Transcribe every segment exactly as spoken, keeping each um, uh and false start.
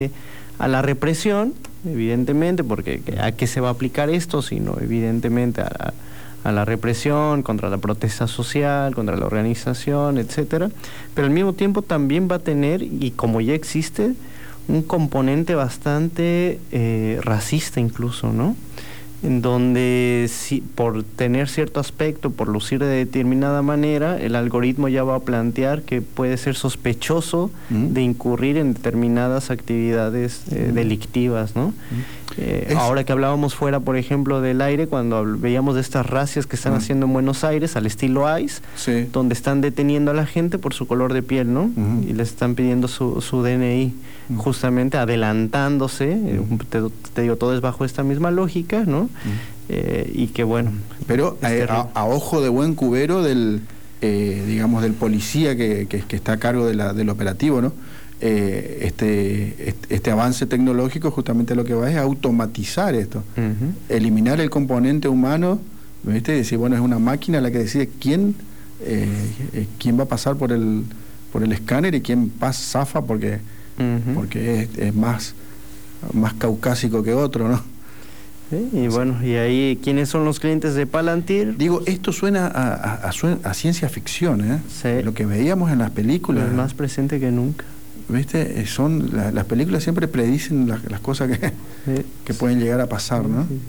a la represión, evidentemente, porque ¿a qué se va a aplicar esto? Sino evidentemente a la, a la represión, contra la protesta social, contra la organización, etcétera. Pero al mismo tiempo también va a tener, y como ya existe, un componente bastante eh, racista incluso, ¿no? En donde si, por tener cierto aspecto, por lucir de determinada manera, el algoritmo ya va a plantear que puede ser sospechoso mm. de incurrir en determinadas actividades eh, mm. delictivas, ¿no? Mm. Eh, ahora que hablábamos fuera, por ejemplo, del aire, cuando veíamos de estas racias que están mm. haciendo en Buenos Aires, al estilo ICE, sí. donde están deteniendo a la gente por su color de piel, ¿no? Mm. Y les están pidiendo su, su D N I, mm. justamente adelantándose, mm. eh, te, te digo, todo es bajo esta misma lógica, ¿no? Mm. Eh, y que bueno... Pero eh, a, a ojo de buen cubero del, eh, digamos, del policía que, que, que está a cargo de la, del operativo, ¿no? Eh, este, este avance tecnológico justamente lo que va es automatizar esto, uh-huh. eliminar el componente humano, ¿viste? Decir, bueno, es una máquina la que decide quién eh, quién va a pasar por el por el escáner y quién pasa, zafa porque, uh-huh. porque es, es más, más caucásico que otro, ¿no? Sí, y bueno, y ahí, ¿quiénes son los clientes de Palantir? Digo, esto suena a, a, a, a ciencia ficción, ¿eh? Sí. Lo que veíamos en las películas. Es más presente que nunca. ¿Viste? Son la, las películas siempre predicen las, las cosas que, sí. que pueden llegar a pasar, ¿no? Sí,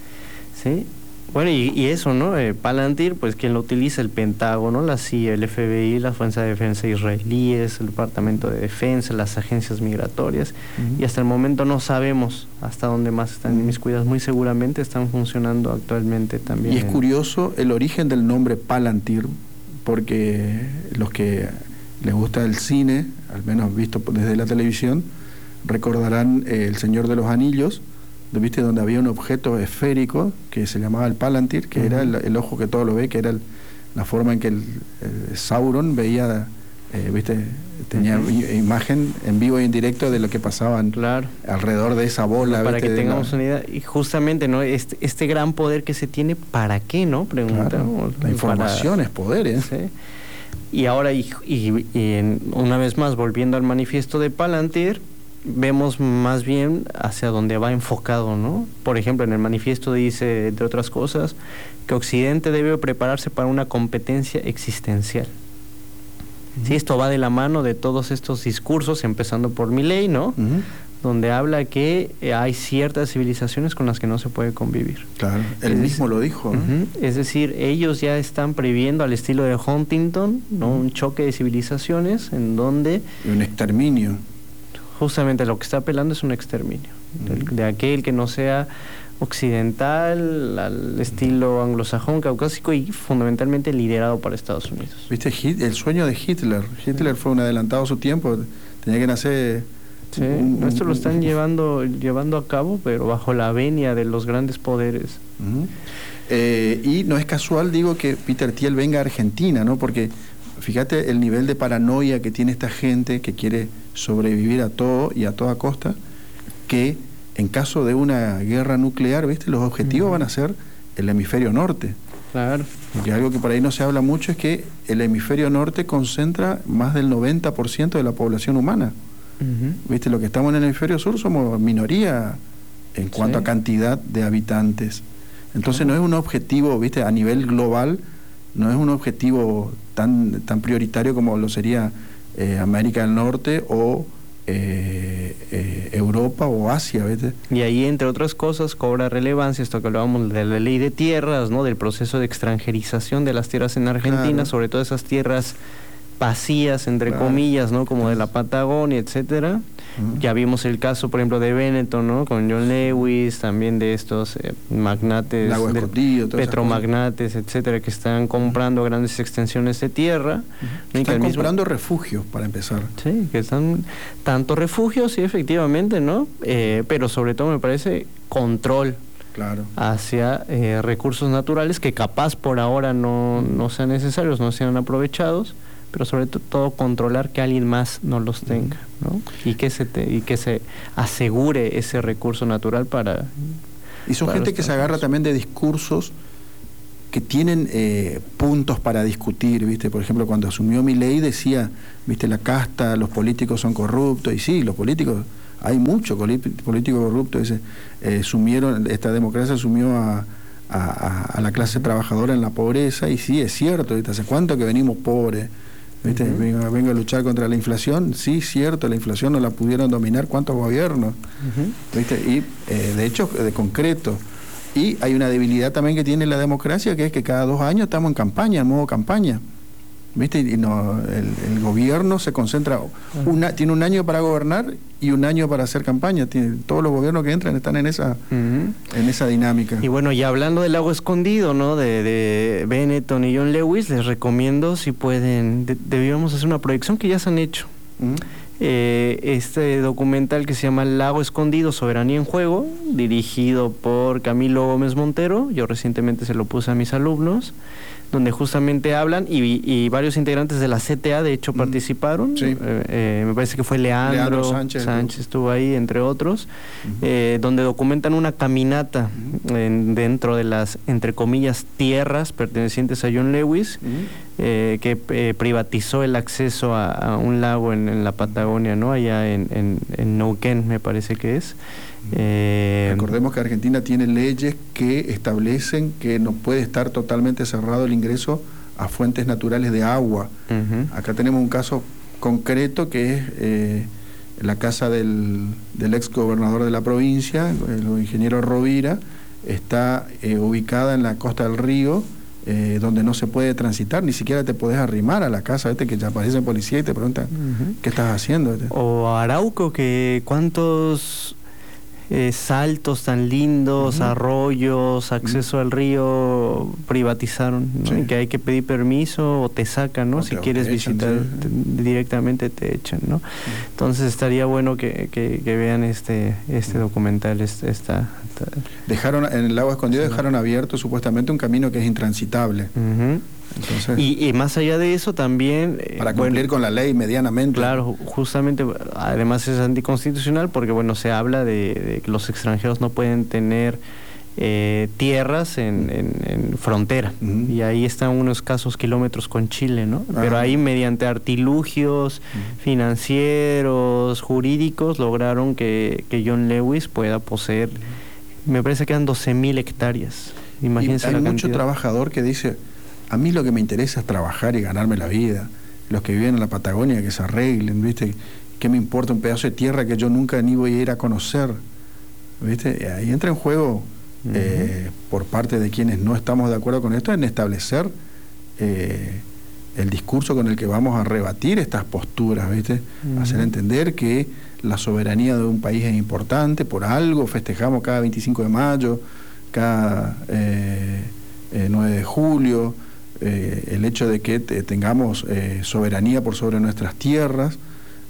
sí. sí. Bueno, y, y eso, ¿no? Eh, Palantir, pues quien lo utiliza, el Pentágono, la C I A, el F B I, la Fuerza de Defensa israelíes, el Departamento de Defensa, las agencias migratorias, uh-huh. y hasta el momento no sabemos hasta dónde más están uh-huh. inmiscuidas. Muy seguramente están funcionando actualmente también. Y es en... curioso el origen del nombre Palantir, porque los que les gusta el cine, al menos visto desde la televisión, recordarán eh, El Señor de los Anillos, ¿viste? Donde había un objeto esférico que se llamaba el Palantir, que uh-huh. era el, el ojo que todo lo ve, que era el, la forma en que el, el Sauron veía, eh, ¿viste? Tenía uh-huh. imagen en vivo y en directo de lo que pasaban claro. alrededor de esa bola. Para ¿viste? que tengamos la... una idea, y justamente, ¿no? Este, este gran poder que se tiene, ¿para qué, no? Pregunta, claro. ¿no? La información para... es poder, ¿eh? Sí. Y ahora, y, y, y en, una vez más, volviendo al manifiesto de Palantir, vemos más bien hacia dónde va enfocado, ¿no? Por ejemplo, en el manifiesto dice, entre otras cosas, que Occidente debe prepararse para una competencia existencial. Uh-huh. Sí, esto va de la mano de todos estos discursos, empezando por Milei, ¿no? Uh-huh. Donde habla que hay ciertas civilizaciones con las que no se puede convivir. Claro, él es mismo decir, lo dijo, ¿no? Uh-huh. Es decir, ellos ya están previendo al estilo de Huntington, ¿no? Uh-huh. Un choque de civilizaciones en donde... Y un exterminio. Justamente lo que está apelando es un exterminio, uh-huh. de, de aquel que no sea occidental, al estilo anglosajón, caucásico y fundamentalmente liderado por Estados Unidos. ¿Viste? El sueño de Hitler. Hitler fue un adelantado a su tiempo, tenía que nacer... Sí, un, esto lo están llevando llevando a cabo, pero bajo la venia de los grandes poderes. Uh-huh. eh, y no es casual, digo, que Peter Thiel venga a Argentina, ¿no? Porque fíjate el nivel de paranoia que tiene esta gente que quiere sobrevivir a todo y a toda costa, que en caso de una guerra nuclear, ¿viste? Los objetivos uh-huh. van a ser el hemisferio norte. Claro. Porque algo que por ahí no se habla mucho es que el hemisferio norte concentra más del noventa por ciento de la población humana. Uh-huh. ¿Viste? Lo que estamos en el hemisferio sur somos minoría en cuanto sí. a cantidad de habitantes. Entonces uh-huh. no es un objetivo, ¿viste? A nivel global, no es un objetivo tan, tan prioritario como lo sería eh, América del Norte o eh, eh, Europa o Asia, ¿viste? Y ahí, entre otras cosas, cobra relevancia esto que hablábamos de la ley de tierras, ¿no? Del proceso de extranjerización de las tierras en Argentina, claro. sobre todo esas tierras vacías, entre claro. comillas, ¿no? Como de la Patagonia, etcétera. Uh-huh. Ya vimos el caso, por ejemplo, de Benetton, ¿no? Con John Lewis, también de estos eh, magnates, de, petromagnates, etcétera, que están comprando grandes extensiones de tierra. Uh-huh. Están comprando mismo... refugios, para empezar. Sí, que están tanto refugios, sí, efectivamente, ¿no? Eh, pero sobre todo me parece control. Claro. Hacia eh, recursos naturales que capaz por ahora no, no sean necesarios, no sean aprovechados, pero sobre todo controlar que alguien más no los tenga, ¿no? Y que se te, y que se asegure ese recurso natural para... Y son para gente que se agarra también de discursos que tienen eh, puntos para discutir, ¿viste? Por ejemplo, cuando asumió Milei decía, ¿viste? La casta, los políticos son corruptos, y sí, los políticos hay mucho político corrupto. Dice, eh, sumieron, esta democracia sumió a, a, a la clase trabajadora en la pobreza, y sí, es cierto, ¿viste? ¿Hace cuánto que venimos pobres? ¿Viste? Uh-huh. vengo, vengo a luchar contra la inflación, sí, cierto, la inflación no la pudieron dominar cuántos gobiernos, uh-huh. ¿Viste? Y eh, de hecho, de concreto. Y hay una debilidad también que tiene la democracia, que es que cada dos años estamos en campaña, en modo campaña. ¿Viste? Y no, el, el gobierno se concentra, una, tiene un año para gobernar y un año para hacer campaña. Tiene, todos los gobiernos que entran están en esa, uh-huh. en esa dinámica. Y bueno, ya hablando del lago escondido, ¿no? De, de Benetton y John Lewis, les recomiendo, si pueden, de, debíamos hacer una proyección que ya se han hecho. Uh-huh. Eh, este documental que se llama El lago escondido, soberanía en juego, dirigido por Camilo Gómez Montero. Yo recientemente se lo puse a mis alumnos, donde justamente hablan, y, y varios integrantes de la C T A de hecho mm. participaron. Sí. Eh, eh, me parece que fue Leandro, Leandro Sánchez, Sánchez estuvo ahí, entre otros, uh-huh. eh, donde documentan una caminata uh-huh. en, dentro de las, entre comillas, tierras pertenecientes a John Lewis, uh-huh. eh, que eh, privatizó el acceso a, a un lago en, en la Patagonia, ¿no? Allá en, en, en Neuquén, me parece que es. Eh, Recordemos que Argentina tiene leyes que establecen que no puede estar totalmente cerrado el ingreso a fuentes naturales de agua. Uh-huh. Acá tenemos un caso concreto que es eh, la casa del, del ex gobernador de la provincia, el ingeniero Rovira, está eh, ubicada en la costa del río, eh, donde no se puede transitar, ni siquiera te podés arrimar a la casa, este que ya aparece policía y te preguntan uh-huh. ¿qué estás haciendo? Este? O Arauco, que cuántos... Eh, saltos tan lindos, uh-huh. arroyos, acceso uh-huh. al río, privatizaron, ¿no? Sí. Que hay que pedir permiso o te sacan, ¿no? O si quieres echan, visitar sí. te, directamente te echan, ¿no? Uh-huh. Entonces estaría bueno que, que, que vean este este documental. Este, esta, esta... Dejaron en el lago escondido, sí. dejaron abierto supuestamente un camino que es intransitable. Uh-huh. Entonces, y, y más allá de eso también... Para cumplir bueno, con la ley medianamente. Claro, justamente, además es anticonstitucional porque, bueno, se habla de, de que los extranjeros no pueden tener eh, tierras en, en, en frontera. Uh-huh. Y ahí están unos escasos kilómetros con Chile, ¿no? Uh-huh. Pero ahí, mediante artilugios uh-huh. financieros, jurídicos, lograron que, que John Lewis pueda poseer, uh-huh. me parece que eran doce mil hectáreas. Imagínense y hay la mucho cantidad. Trabajador que dice... A mí lo que me interesa es trabajar y ganarme la vida. Los que viven en la Patagonia, que se arreglen, ¿viste? ¿Qué me importa un pedazo de tierra que yo nunca ni voy a ir a conocer? ¿Viste? Ahí entra en juego, uh-huh. eh, por parte de quienes no estamos de acuerdo con esto, en establecer eh, el discurso con el que vamos a rebatir estas posturas, ¿viste? Uh-huh. Hacer entender que la soberanía de un país es importante, por algo festejamos cada veinticinco de mayo, cada eh, eh, nueve de julio, Eh, el hecho de que te, tengamos eh, soberanía por sobre nuestras tierras,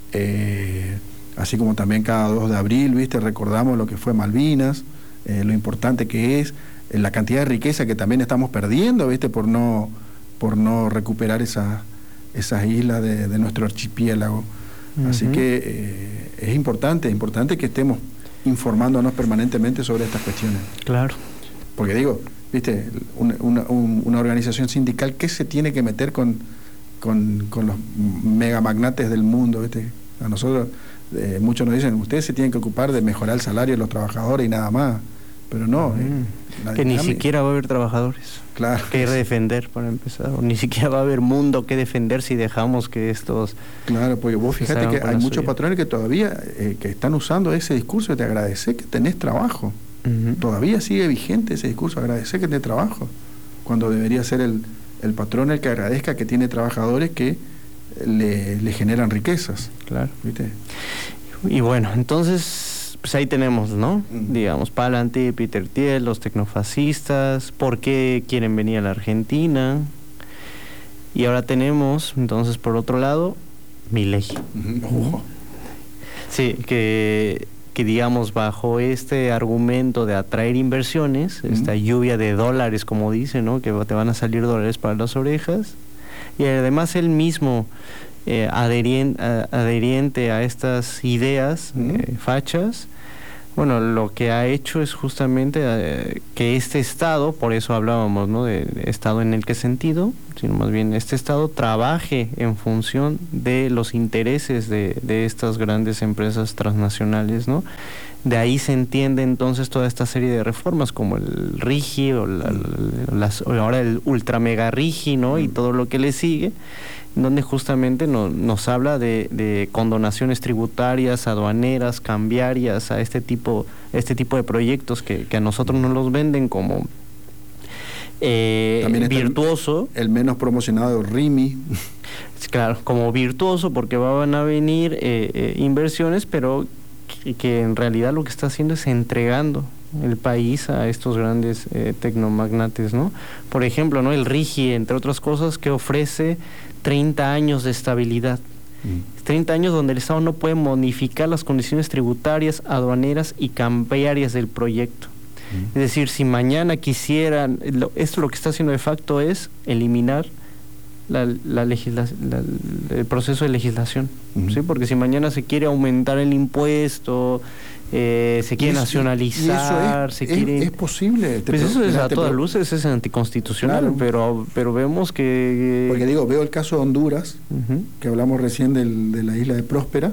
eh, así como también cada dos de abril, ¿viste? Recordamos lo que fue Malvinas, eh, lo importante que es, eh, la cantidad de riqueza que también estamos perdiendo, ¿viste? Por no, por no recuperar esa, esas islas de, de nuestro archipiélago. Uh-huh. Así que eh, es importante, es importante que estemos informándonos permanentemente sobre estas cuestiones. Claro. Porque digo, ¿viste? Una, una, una organización sindical que se tiene que meter con, con, con los megamagnates del mundo, ¿viste? A nosotros, eh, muchos nos dicen, ustedes se tienen que ocupar de mejorar el salario de los trabajadores y nada más. Pero no. Mm. Eh, que ni siquiera va a haber trabajadores. Claro. Que defender, para empezar. O ni siquiera va a haber mundo que defender si dejamos que estos... Claro, porque vos fíjate que hay muchos suya. patrones que todavía eh, que están usando ese discurso de agradecer que tenés trabajo. Uh-huh. Todavía sigue vigente ese discurso, agradecer que tenés trabajo. Cuando debería ser el, el patrón el que agradezca que tiene trabajadores que le, le generan riquezas. Claro. ¿Viste? Y bueno, entonces... Pues ahí tenemos, ¿no? Uh-huh. Digamos, Palante, Peter Thiel, los tecnofascistas, por qué quieren venir a la Argentina. Y ahora tenemos, entonces, por otro lado, Milei. Uh-huh. Uh-huh. Sí, que, que digamos, bajo este argumento de atraer inversiones, uh-huh. esta lluvia de dólares, como dice, ¿no? Que te van a salir dólares para las orejas. Y además él mismo... Eh, adherien, uh, adheriente a estas ideas uh-huh. eh, fachas, Bueno, lo que ha hecho es justamente eh, que este Estado, por eso hablábamos, ¿no?, de, de Estado en el qué sentido, sino más bien este Estado trabaje en función de los intereses de, de estas grandes empresas transnacionales, ¿no? De ahí se entiende entonces toda esta serie de reformas como el RIGI o, la, la, las, o ahora el ultra mega RIGI, ¿no?, y todo lo que le sigue, donde justamente no, nos habla de, de condonaciones tributarias, aduaneras, cambiarias a este tipo, este tipo de proyectos que, que a nosotros nos los venden como eh, virtuoso. El, el menos promocionado RIMI. Claro, como virtuoso porque van a venir eh, eh, inversiones, pero que, que en realidad lo que está haciendo es entregando el país a estos grandes eh, tecnomagnates, ¿no? Por ejemplo, ¿no?, el RIGI, entre otras cosas, que ofrece treinta años de estabilidad. Mm. treinta años donde el Estado no puede modificar las condiciones tributarias, aduaneras y cambiarias del proyecto. Mm. Es decir, si mañana quisieran, lo, esto lo que está haciendo de facto es eliminar la, la legisla, la, el proceso de legislación, mm. ¿sí? Porque si mañana se quiere aumentar el impuesto, Eh, se quiere y eso, nacionalizar, y eso es, se es, quiere... es posible. Pues eso es a todas luces, es anticonstitucional, claro. pero pero vemos que... Porque digo, veo el caso de Honduras, uh-huh. que hablamos recién del, de la isla de Próspera,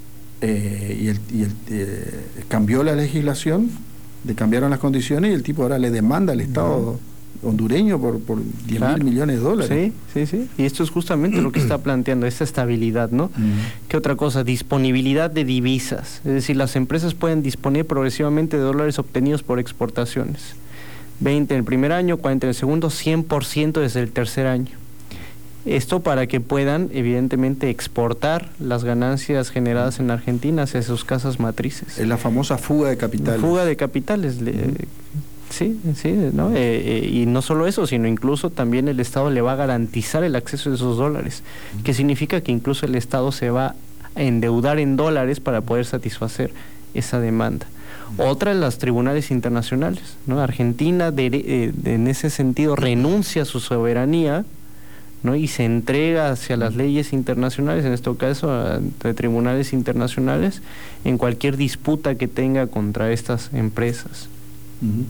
eh, y, el, y el, eh, cambió la legislación, le cambiaron las condiciones y el tipo ahora le demanda al Estado uh-huh. hondureño por, por diez claro. mil millones de dólares. Sí, sí, sí. Y esto es justamente lo que está planteando, esta estabilidad, ¿no? Uh-huh. ¿Qué otra cosa? Disponibilidad de divisas. Es decir, las empresas pueden disponer progresivamente de dólares obtenidos por exportaciones. veinte en el primer año, cuarenta en el segundo, cien por ciento desde el tercer año. Esto para que puedan, evidentemente, exportar las ganancias generadas en Argentina hacia sus casas matrices. Es la famosa fuga de capitales. Fuga de capitales. Uh-huh. Sí, sí, ¿no? Eh, eh, y no solo eso, sino incluso también el Estado le va a garantizar el acceso a esos dólares, uh-huh. que significa que incluso el Estado se va a endeudar en dólares para poder satisfacer esa demanda. Uh-huh. Otra, las tribunales internacionales, ¿no? Argentina, de, eh, de, en ese sentido, renuncia a su soberanía, ¿no?, y se entrega hacia las leyes internacionales, en este caso, ante tribunales internacionales, en cualquier disputa que tenga contra estas empresas. Uh-huh.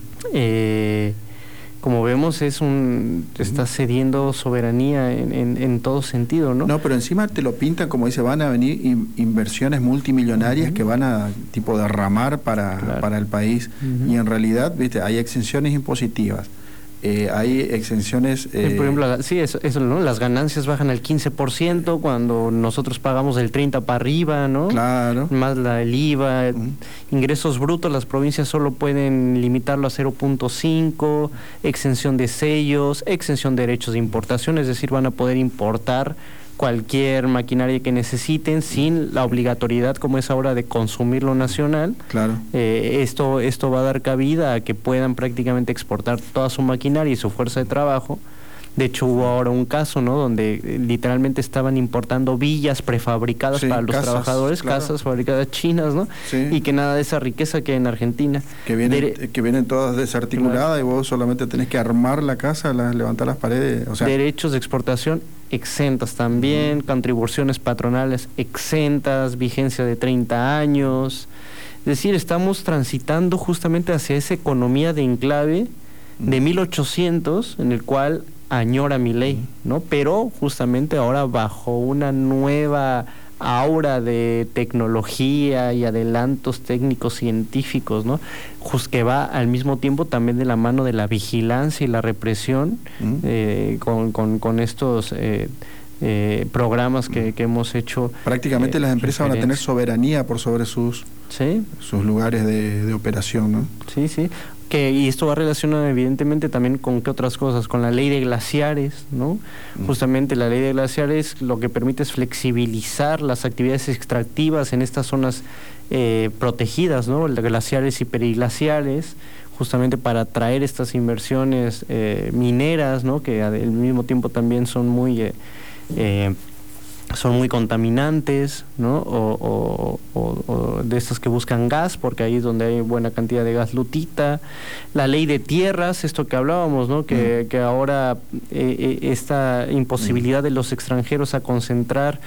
Eh, como vemos, es un está cediendo soberanía en, en, en todo sentido, ¿no? No, pero encima te lo pintan como dice, van a venir in, inversiones multimillonarias uh-huh. que van a tipo derramar para, claro. para el país, uh-huh. y en realidad, viste, hay exenciones impositivas. Eh, hay exenciones... Eh... Por ejemplo, sí, eso, eso, ¿no? Las ganancias bajan al quince por ciento cuando nosotros pagamos del treinta por ciento para arriba, ¿no? Claro. Más la, el I V A. Uh-huh. Ingresos brutos, las provincias solo pueden limitarlo a cero punto cinco, exención de sellos, exención de derechos de importación, es decir, van a poder importar cualquier maquinaria que necesiten sin la obligatoriedad como es ahora de consumir lo nacional. Claro. Eh, esto, esto va a dar cabida a que puedan prácticamente exportar toda su maquinaria y su fuerza de trabajo. De hecho, hubo ahora un caso, ¿no?, donde eh, literalmente estaban importando villas prefabricadas sí, para los casas, trabajadores, claro. casas fabricadas chinas, ¿no? Sí. Y que nada de esa riqueza queda en Argentina. Que vienen, de, que vienen todas desarticuladas, claro. y vos solamente tenés que armar la casa, la, levantar las paredes. O sea, derechos de exportación exentas también, uh-huh. contribuciones patronales exentas, vigencia de treinta años. Es decir, estamos transitando justamente hacia esa economía de enclave uh-huh. de mil ochocientos, en el cual añora Milei, ¿no? Pero justamente ahora bajo una nueva aura de tecnología y adelantos técnicos científicos, ¿no? Just que va al mismo tiempo también de la mano de la vigilancia y la represión mm. eh, con, con, con estos eh, eh, programas que, que hemos hecho. Prácticamente eh, las empresas van a tener soberanía por sobre sus, ¿sí? sus lugares de, de operación, ¿no? Sí, sí. Que, y esto va relacionado evidentemente también con qué otras cosas, con la ley de glaciares, ¿no? Mm. Justamente la ley de glaciares lo que permite es flexibilizar las actividades extractivas en estas zonas eh, protegidas, ¿no? Glaciares y periglaciares, justamente para atraer estas inversiones eh, mineras, ¿no? Que al mismo tiempo también son muy eh, eh, son muy contaminantes, ¿no? O, o, o, o de estas que buscan gas, porque ahí es donde hay buena cantidad de gas lutita. La ley de tierras, esto que hablábamos, ¿no? Que, mm. que ahora eh, esta imposibilidad mm. de los extranjeros a concentrar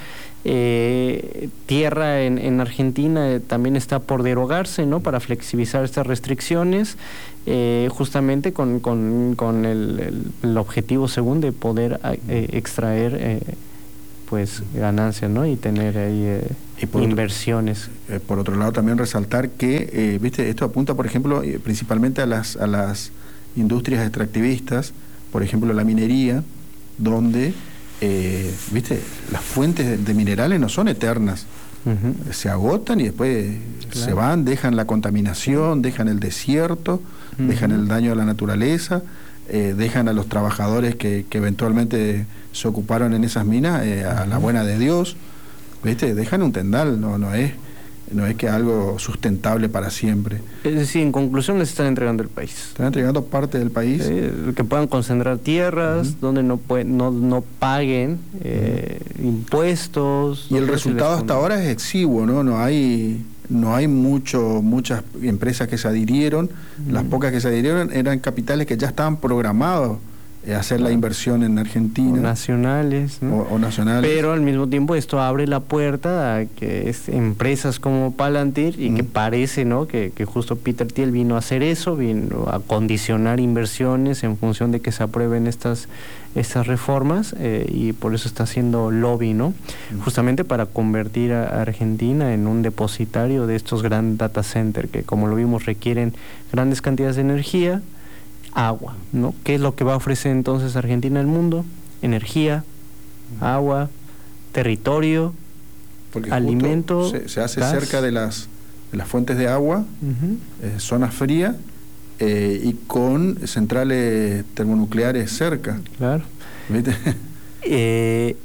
eh, tierra en, en Argentina eh, también está por derogarse, ¿no? Para flexibilizar estas restricciones, eh, justamente con, con, con el, el, el objetivo, según, de poder eh, extraer eh, pues ganancias, ¿no? Y tener ahí eh, y por inversiones. Otro, eh, por otro lado, también resaltar que, eh, viste, esto apunta, por ejemplo, eh, principalmente a las, a las industrias extractivistas, por ejemplo, la minería, donde, eh, viste, las fuentes de, de minerales no son eternas. Uh-huh. Se agotan y después claro. se van, dejan la contaminación, dejan el desierto, uh-huh. dejan el daño a la naturaleza, eh, dejan a los trabajadores que, que eventualmente se ocuparon en esas minas eh, a la buena de Dios, ¿viste? Dejan un tendal, no, no es no es que algo sustentable para siempre. Es decir, en conclusión les están entregando el país. Están entregando parte del país. Eh, que puedan concentrar tierras, uh-huh. donde no, pueden, no, no paguen eh, uh-huh. impuestos. Y el resultado hasta ahora es exiguo, ¿no? No hay... No hay mucho, muchas empresas que se adhirieron, mm. las pocas que se adhirieron eran capitales que ya estaban programados a hacer la inversión en Argentina. O nacionales, ¿no? O, o nacionales. Pero al mismo tiempo esto abre la puerta a que es, empresas como Palantir, y mm. que parece, ¿no? Que, que justo Peter Thiel vino a hacer eso, vino a condicionar inversiones en función de que se aprueben estas estas reformas, eh, y por eso está haciendo lobby, ¿no? Mm. Justamente para convertir a Argentina en un depositario de estos grandes data centers que, como lo vimos, requieren grandes cantidades de energía, agua, ¿no? ¿Qué es lo que va a ofrecer entonces Argentina al mundo? Energía, mm. agua, territorio, porque alimento, se, se hace gas. cerca de las, de las fuentes de agua, uh-huh. eh, zona fría, Eh, y con centrales termonucleares cerca. Claro. ¿Viste? Eh,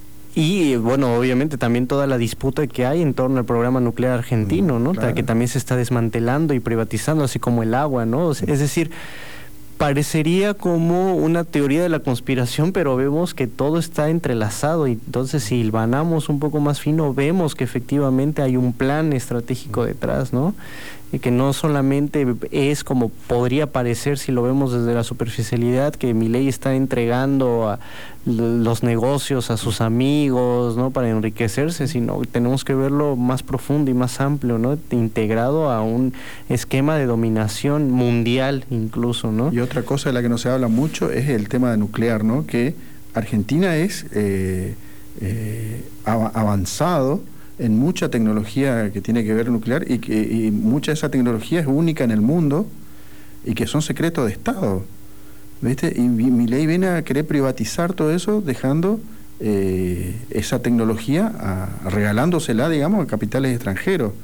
y bueno, obviamente también toda la disputa que hay en torno al programa nuclear argentino, ¿no? Claro. Que también se está desmantelando y privatizando, así como el agua, ¿no? O sea, es decir, parecería como una teoría de la conspiración, pero vemos que todo está entrelazado, y entonces si hilvanamos un poco más fino, vemos que efectivamente hay un plan estratégico detrás, ¿no? Y que no solamente es como podría parecer si lo vemos desde la superficialidad, que Milei está entregando a los negocios a sus amigos, ¿no? Para enriquecerse, sino tenemos que verlo más profundo y más amplio, ¿no? Integrado a un esquema de dominación mundial incluso, ¿no? Y otra cosa de la que no se habla mucho es el tema de nuclear, ¿no? Que Argentina es eh, eh, av- avanzado en mucha tecnología que tiene que ver nuclear, y que y mucha de esa tecnología es única en el mundo y que son secretos de Estado, ¿viste? Y Milei viene a querer privatizar todo eso, dejando eh, esa tecnología, a, regalándosela, digamos, a capitales extranjeros,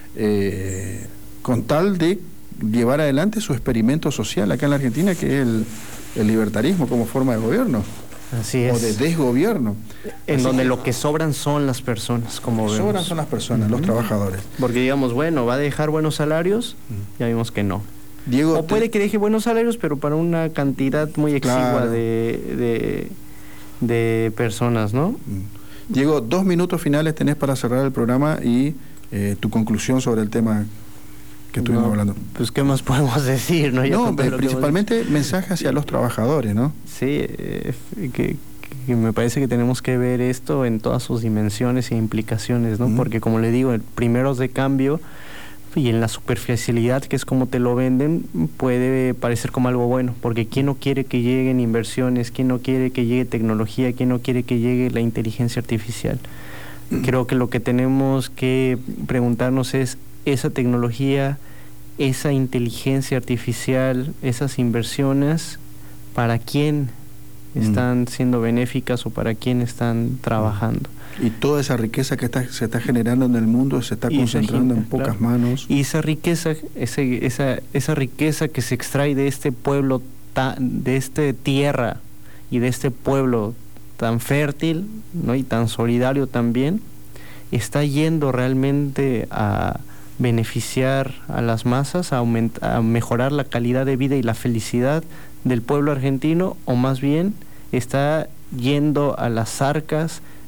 eh, con tal de llevar adelante su experimento social acá en la Argentina, que es el, el libertarismo como forma de gobierno. Así es. O de desgobierno. En Así donde que, lo que sobran son las personas, como lo que vemos. sobran son las personas, uh-huh. los trabajadores. Porque digamos, bueno, ¿va a dejar buenos salarios? Uh-huh. Ya vimos que no. Diego, o puede te... que deje buenos salarios, pero para una cantidad muy exigua claro. de, de, de personas, ¿no? Uh-huh. Diego, dos minutos finales tenés para cerrar el programa y eh, tu conclusión sobre el tema que estuvimos no, hablando. Pues, ¿qué más podemos decir, no? No, pues, principalmente mensajes hacia los trabajadores, ¿no? Sí, eh, que, que me parece que tenemos que ver esto en todas sus dimensiones e implicaciones, ¿no? Mm. Porque, como le digo, el primeros de cambio y en la superficialidad, que es como te lo venden, puede parecer como algo bueno, porque ¿quién no quiere que lleguen inversiones? ¿Quién no quiere que llegue tecnología? ¿Quién no quiere que llegue la inteligencia artificial? Mm. Creo que lo que tenemos que preguntarnos es, esa tecnología, esa inteligencia artificial, esas inversiones, ¿para quién están mm. siendo benéficas o para quién están trabajando? Y toda esa riqueza que está, se está generando en el mundo se está y concentrando gente, en pocas claro. manos. Y esa riqueza, ese, esa, esa riqueza que se extrae de este pueblo, ta, de esta tierra y de este pueblo tan fértil, ¿no? Y tan solidario también, está yendo realmente a beneficiar a las masas, a, aumentar, a mejorar la calidad de vida y la felicidad del pueblo argentino, o más bien está yendo a las arcas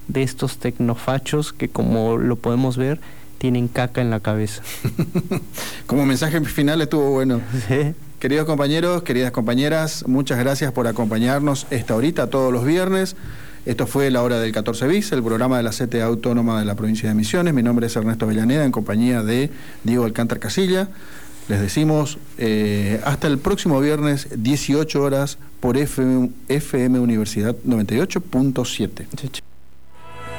de estos tecnofachos que, como lo podemos ver, tienen caca en la cabeza. Como mensaje final estuvo bueno. Sí. Queridos compañeros, queridas compañeras, muchas gracias por acompañarnos esta horita todos los viernes. Esto fue La Hora del catorce bis, el programa de la C T A Autónoma de la Provincia de Misiones. Mi nombre es Ernesto Avellaneda, en compañía de Diego Alcántar Casilla. Les decimos eh, hasta el próximo viernes, dieciocho horas, por F M, F M Universidad noventa y ocho punto siete.